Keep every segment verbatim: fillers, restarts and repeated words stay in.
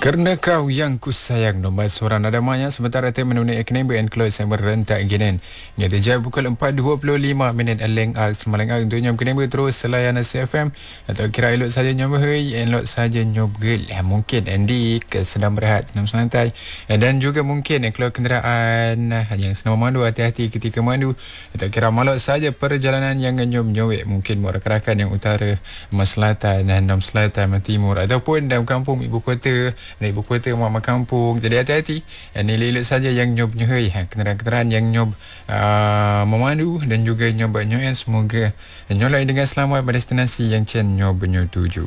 Kerana kau yang ku sayang, nombor suara nada maya sementara tim menemani Eknebe and Close yang merentak ginen. Nyata jam pukul empat dua puluh lima minit Aleng Al Semalang Al untuk nyom Eknebe terus selayan C F M atau kira elok saja nyom hei, elok saja nyom gel. Mungkin Andy ke sedang berehat, senang santai dan juga mungkin kalau kenderaan yang senang memandu hati-hati ketika memandu atau kira malak saja perjalanan yang nyom nyowek mungkin buat rakan-rakan yang utara, selatan dan nom selatan, timur ataupun dalam kampung ibu kota. Dari ibu kota mama kampung. Jadi hati-hati. Dan elok-elok saja yang nyob nyuhai. Ha, kenderaan-kenderaan yang nyob uh, memandu dan juga nyob nyoyan. Semoga nyolai dengan selamat pada destinasi yang Chen nyob tuju.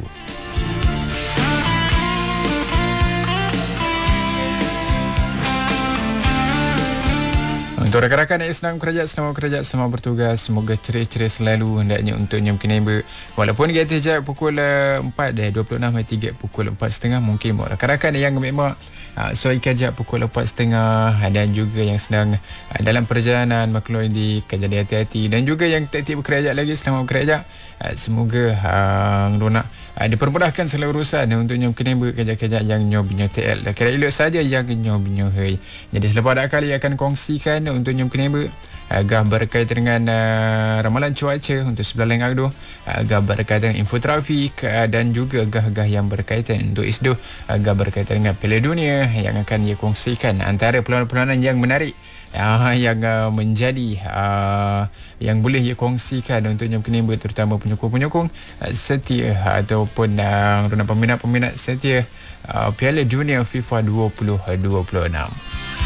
Untuk rakan-rakan yang senang kerja, selamat kerja, selamat bertugas. Semoga ceria-ceria selalu hendaknya untuk nyom Keneba. Walaupun kita jam pukul empat dua puluh enam tiga pukul empat tiga puluh mungkin buat rakan-rakan yang memang uh, soi kerja pukul empat tiga puluh dan juga yang sedang uh, dalam perjalanan maklum di kerja hati-hati dan juga yang tak tiba bekerja lagi, selamat bekerja. Uh, semoga uh, nak uh, dipermudahkan segala urusan uh, untuk nyom Keneba kerja-kerja yang nyom nyo T L. Kira elok saja yang nyom nyo hei. Jadi selepas dak kali akan kongsikan untuk nyom Keneba agak berkaitan dengan uh, ramalan cuaca untuk sebelah lain agdo, agak berkaitan dengan info trafik uh, dan juga agak-agak yang berkaitan untuk ISDO, agak berkaitan dengan Piala Dunia yang akan ia kongsikan antara peluang-peluang yang menarik uh, yang uh, menjadi uh, yang boleh ia kongsikan untuk nyom Keneba, terutama penyokong-penyokong uh, setia ataupun uh, peminat-peminat setia uh, Piala Dunia FIFA dua ribu dua puluh enam.